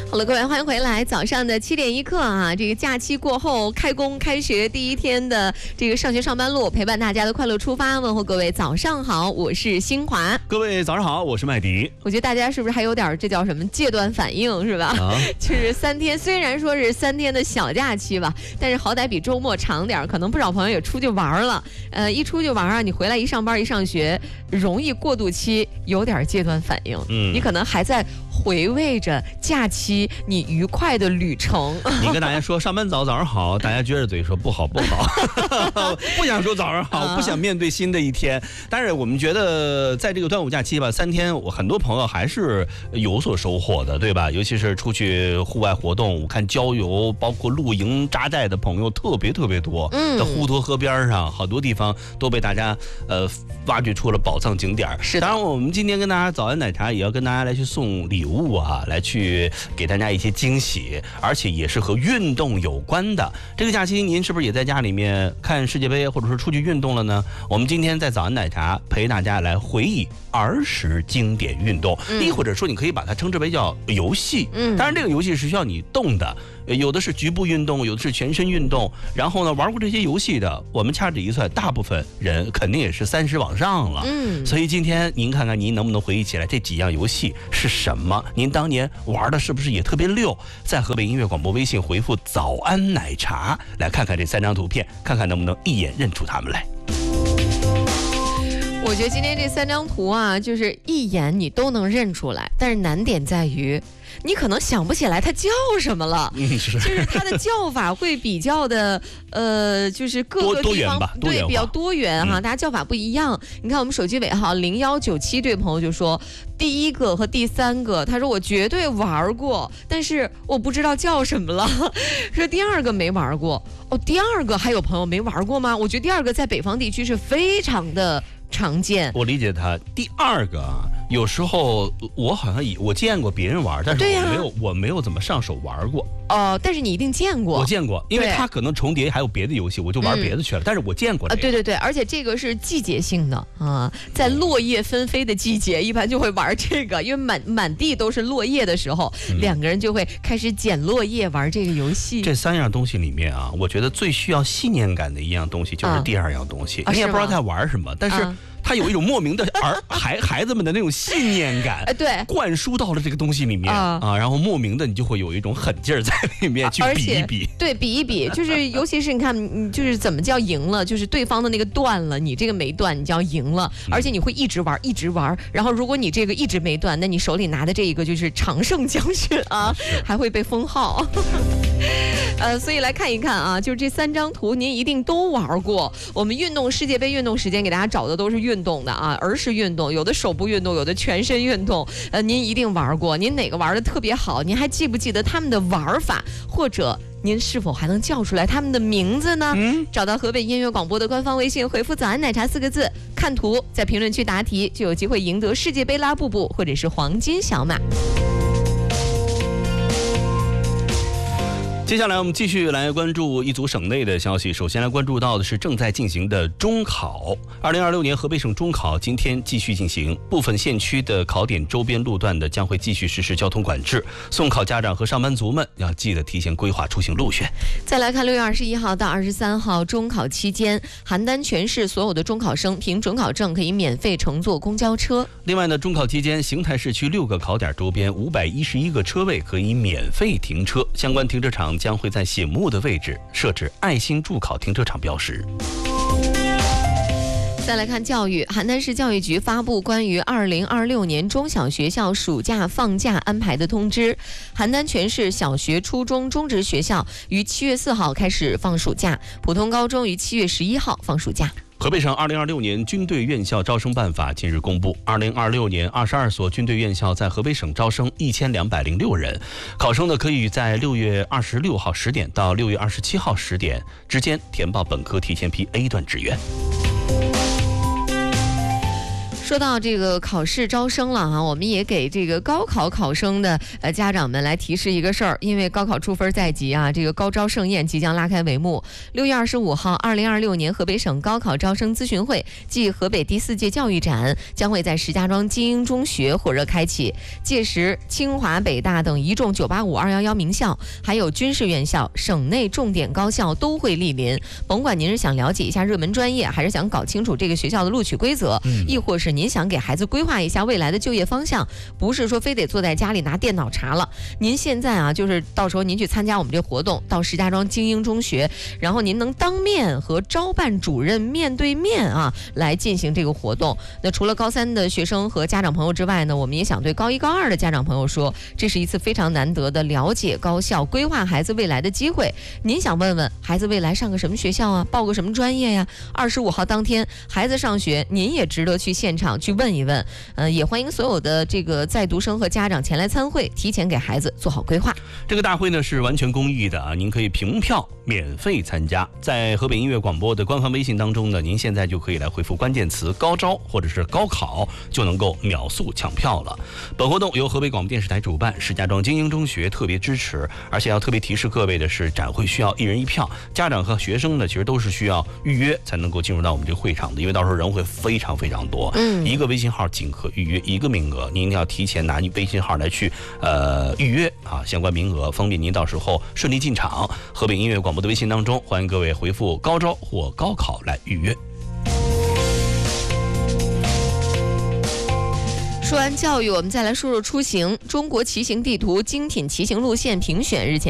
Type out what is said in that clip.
好了，各位欢迎回来，早上的7点1刻啊，这个假期过后开工开学第一天的这个上学上班路，陪伴大家的快乐出发，问候各位早上好，我是新华。 各位早上好，我是麦迪。 我觉得大家是不是还有点这叫什么戒断反应是吧？就是3天，虽然说是3天的小假期吧，但是好歹比周末长点，可能不少朋友也出去玩了。一出去玩啊，你回来一上班一上学，容易过渡期有点戒断反应。你可能还在回味着假期你愉快的旅程。 你跟大家说上班早上好，大家撅着嘴说不好，不想说早上好，不想面对新的一天。但是我们觉得在这个端午假期吧，3天我很多朋友还是有所收获的，对吧？尤其是出去户外活动，我看郊游包括露营扎寨的朋友特别多。在滹沱河边上，好多地方都被大家挖掘出了宝藏景点。是，当然我们今天跟大家早安奶茶也要跟大家来去送礼物啊，来去给大家一些惊喜，而且也是和运动有关的。这个假期您是不是也在家里面看世界杯，或者说出去运动了呢？我们今天在早安奶茶陪大家来回忆儿时经典运动，亦或者说你可以把它称之为叫游戏。当然这个游戏是需要你动的，有的是局部运动，有的是全身运动。然后呢，玩过这些游戏的，我们掐指一算，大部分人肯定也是30往上了。所以今天您看看您能不能回忆起来这几样游戏是什么？您当年玩的是不是也特别溜？在河北音乐广播微信回复早安奶茶，来看看这3张图片，看看能不能一眼认出他们来。 我觉得今天这3张图啊，就是一眼你都能认出来，但是难点在于你可能想不起来它叫什么了。就是它的叫法会比较的就是各个地方对比较多元哈，大家叫法不一样。你看我们手机尾号0197这位朋友就说，第1个和第3个，他说我绝对玩过，但是我不知道叫什么了。说第2个没玩过，第2个还有朋友没玩过吗？我觉得第2个在北方地区是非常的常见。 我理解他第2个啊，有时候我好像我见过别人玩，但是我没有怎么上手玩过。 但是你一定见过。 我见过，因为它可能重叠还有别的游戏，我就玩别的去了。但是我见过这个。 对，而且这个是季节性的啊，在落叶纷飞的季节，一般就会玩这个，因为满地都是落叶的时候，2个人就会开始捡落叶玩这个游戏。 这3样东西里面啊，我觉得最需要信念感的一样东西就是第2样东西。你也不知道他玩什么，但是他有一种莫名的孩子们的那种信念感，对，灌输到了这个东西里面啊，然后莫名的你就会有一种狠劲儿在里面去比一比， 对，比一比，就是尤其是你看，你就是怎么叫赢了，就是对方的那个断了，你这个没断，你叫赢了，而且你会一直玩，然后如果你这个一直没断，那你手里拿的这一个就是常胜将军啊，还会被封号。所以来看一看啊，就是这3张图您一定都玩过。我们世界杯运动时间给大家找的都是运动的啊，儿时运动，有的手部运动，有的全身运动。您一定玩过，您哪个玩的特别好？您还记不记得他们的玩法？或者您是否还能叫出来他们的名字呢？找到河北音乐广播的官方微信，回复早安奶茶4个字，看图，在评论区答题，就有机会赢得世界杯拉布布或者是黄金小马。 接下来我们继续来关注一组省内的消息。首先来关注到的是正在进行的中考。2026年河北省中考今天继续进行，部分县区的考点周边路段的将会继续实施交通管制。送考家长和上班族们要记得提前规划出行路线。 再来看6月21号到23号中考期间，邯郸全市所有的中考生凭准考证可以免费乘坐公交车。 另外呢，中考期间邢台市区6个考点周边511个车位可以免费停车，相关停车场将会在醒目的位置设置爱心助考停车场标识。 再来看教育，邯郸市教育局发布关于2026年中小学校暑假放假安排的通知。邯郸全市小学、初中、中职学校于7月4号开始放暑假，普通高中于7月11号放暑假。 河北省2026年军队院校招生办法近日公布，2026年22所军队院校在河北省招生1206人，考生呢可以在6月26号10点到6月27号10点之间填报本科提前批 A 段志愿。 说到这个考试招生了哈，我们也给这个高考考生的家长们来提示一个事儿，因为高考出分在即啊，这个高招盛宴即将拉开帷幕。6月25号，2026年河北省高考招生咨询会暨河北第4届教育展将会在石家庄精英中学火热开启，届时清华、北大等一众985、211名校，还有军事院校、省内重点高校都会莅临。甭管您是想了解一下热门专业，还是想搞清楚这个学校的录取规则，亦或是您想给孩子规划一下未来的就业方向，不是说非得坐在家里拿电脑查了。您现在啊，就是到时候您去参加我们这活动，到石家庄精英中学，然后您能当面和招办主任面对面啊来进行这个活动。那除了高3的学生和家长朋友之外呢，我们也想对高1、高2的家长朋友说，这是一次非常难得的了解高校、规划孩子未来的机会。您想问问孩子未来上个什么学校啊，报个什么专业呀？25号当天孩子上学，您也值得去现场去问一问。也欢迎所有的这个在读生和家长前来参会，提前给孩子做好规划。 这个大会呢是完全公益的啊，您可以凭票免费参加。在河北音乐广播的官方微信当中呢，您现在就可以来回复关键词高招或者是高考，就能够秒速抢票了。本活动由河北广播电视台主办，石家庄精英中学特别支持。而且要特别提示各位的是，展会需要1人1票，家长和学生呢其实都是需要预约才能够进入到我们这个会场的，因为到时候人会非常非常多。一个微信号仅可预约1个名额，您一定要提前拿你微信号来去预约啊相关名额，方便您到时候顺利进场。河北音乐广播的微信当中，欢迎各位回复高招或高考来预约。 说完教育，我们再来说说出行。中国骑行地图精品骑行路线评选日前